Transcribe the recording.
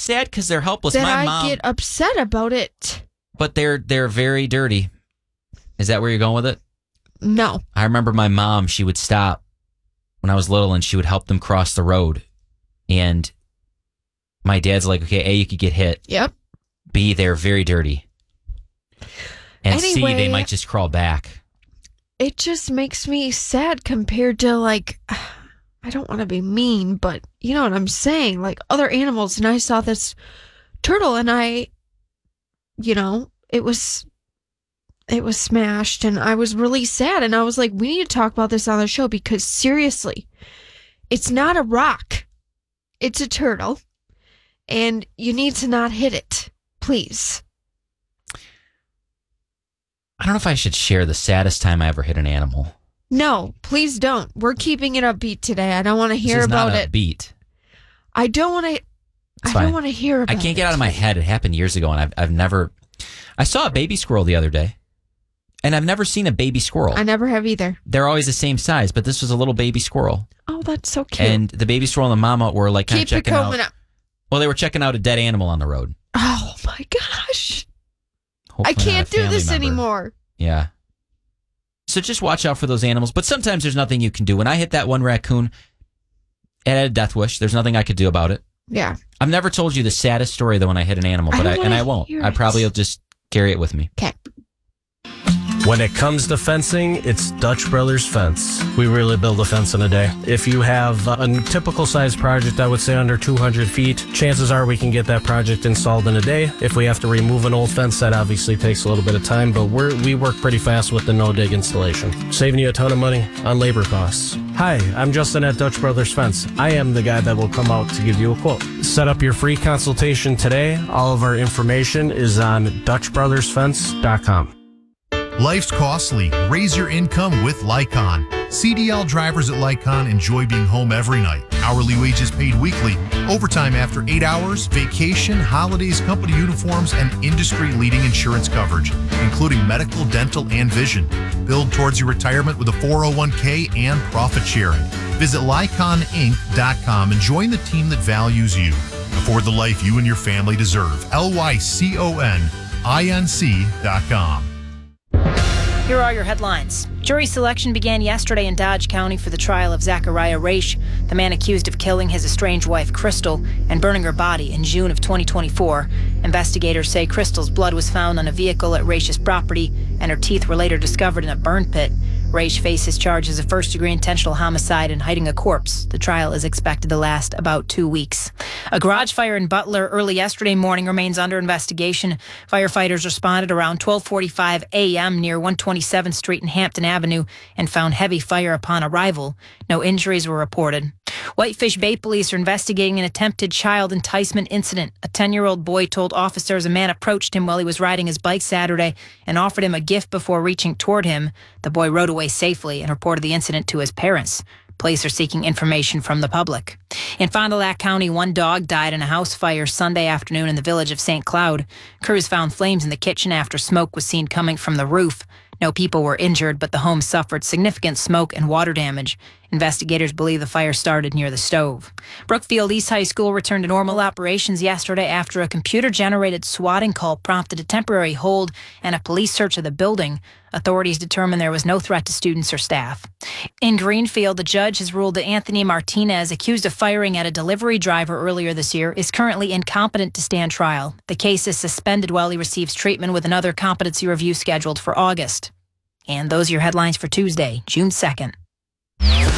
sad because they're helpless. That My mom, I get upset about it. but they're very dirty. Is that where you're going with it? No. I remember my mom, she would stop when I was little and she would help them cross the road. And my dad's like, okay, A, you could get hit. Yep. B, they're very dirty. And Anyway, C, they might just crawl back. It just makes me sad compared to, like, I don't want to be mean, but you know what I'm saying? Like other animals. And I saw this turtle and it was smashed and I was really sad. And I was like, we need to talk about this on the show because seriously, it's not a rock. It's a turtle. And you need to not hit it. Please. I don't know if I should share the saddest time I ever hit an animal. No, please don't. We're keeping it upbeat today. I don't want to hear about it. Beat. I don't want to. I don't want to hear about it. I can't get out of my head. It happened years ago, and I've never. I saw a baby squirrel the other day, and I've never seen a baby squirrel. I never have either. They're always the same size, but this was a little baby squirrel. Oh, that's so cute. And the baby squirrel and the mama were like kind of checking out. Up. Well, they were checking out a dead animal on the road. Oh my gosh! Hopefully I can't do this anymore. Yeah. So just watch out for those animals. But sometimes there's nothing you can do. When I hit that one raccoon, it had a death wish. There's nothing I could do about it. Yeah. I've never told you the saddest story though when I hit an animal, but I won't. I probably will just carry it with me. Okay. When it comes to fencing, it's Dutch Brothers Fence. We really build a fence in a day. If you have a typical size project, I would say under 200 feet, chances are we can get that project installed in a day. If we have to remove an old fence, that obviously takes a little bit of time, but we work pretty fast with the no-dig installation, saving you a ton of money on labor costs. Hi, I'm Justin at Dutch Brothers Fence. I am the guy that will come out to give you a quote. Set up your free consultation today. All of our information is on DutchBrothersFence.com. Life's costly. Raise your income with Lycon. CDL drivers at Lycon enjoy being home every night. Hourly wages paid weekly, overtime after 8 hours, vacation, holidays, company uniforms, and industry-leading insurance coverage, including medical, dental, and vision. Build towards your retirement with a 401k and profit sharing. Visit LyconInc.com and join the team that values you. Afford the life you and your family deserve. LYCONINC.com. Here are your headlines. Jury selection began yesterday in Dodge County for the trial of Zachariah Raish, the man accused of killing his estranged wife, Crystal, and burning her body in June of 2024. Investigators say Crystal's blood was found on a vehicle at Raish's property, and her teeth were later discovered in a burn pit. Raish faces charges of first-degree intentional homicide and hiding a corpse. The trial is expected to last about 2 weeks. A garage fire in Butler early yesterday morning remains under investigation. Firefighters responded around 12:45 a.m. near 127th Street and Hampton Avenue and found heavy fire upon arrival. No injuries were reported. Whitefish Bay police are investigating an attempted child enticement incident. A 10-year-old boy told officers a man approached him while he was riding his bike Saturday and offered him a gift before reaching toward him. The boy rode away safely and reported the incident to his parents. Police are seeking information from the public. In Fond du Lac County, one dog died in a house fire Sunday afternoon in the village of St. Cloud. Crews found flames in the kitchen after smoke was seen coming from the roof. No people were injured, but the home suffered significant smoke and water damage. Investigators believe the fire started near the stove. Brookfield East High School returned to normal operations yesterday after a computer-generated swatting call prompted a temporary hold and a police search of the building. Authorities determined there was no threat to students or staff. In Greenfield, the judge has ruled that Anthony Martinez, accused of firing at a delivery driver earlier this year, is currently incompetent to stand trial. The case is suspended while he receives treatment with another competency review scheduled for August. And those are your headlines for Tuesday, June 2nd.